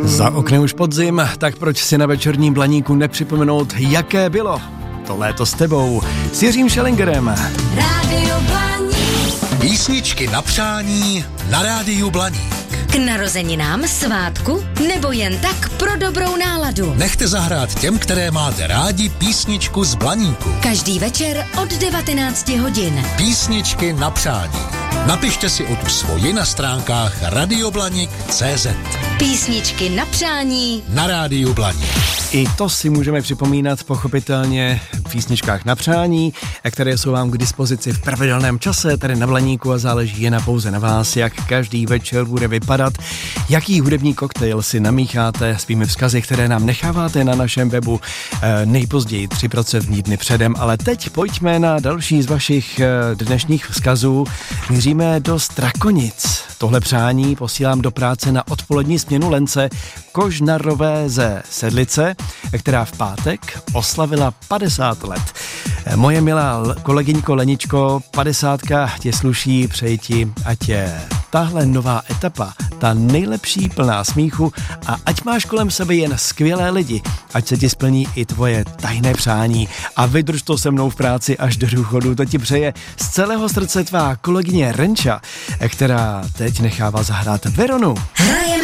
Za oknem už podzim, tak proč si na večerním Blaníku nepřipomenout, jaké bylo to léto s tebou, s Jiřím Schellingerem. Rádio Blaník. Písničky na přání na Rádiu Blaník. K narozeninám, svátku nebo jen tak pro dobrou náladu. Nechte zahrát těm, které máte rádi, písničku z Blaníku. Každý večer od 19 hodin. Písničky na přání. Napište si o tu svoji na stránkách radioblanik.cz. Písničky na přání na Rádiu Blaník. I to si můžeme připomínat pochopitelně v písničkách na přání, které jsou vám k dispozici v pravidelném čase, tady na Blaníku, a záleží jen pouze na vás, jak každý večer bude vypadat, jaký hudební koktejl si namícháte svými vzkazy, které nám necháváte na našem webu nejpozději 3 pracovní dny předem. Ale teď pojďme na další z vašich dnešních vzkazů. Míříme do Strakonic. Tohle přání posílám do práce na odpolední směnu Lence Kožnarové ze Sedlice, která v pátek oslavila 50 let. Moje milá kolegyňko Leničko, 50 tě sluší, přeji ti, ať je tahle nová etapa ta nejlepší, plná smíchu, a ať máš kolem sebe jen skvělé lidi, ať se ti splní i tvoje tajné přání a vydrž to se mnou v práci až do důchodu. To ti přeje z celého srdce tvá kolegyně Renča, která teď nechává zahrát Veronu. Hrajeme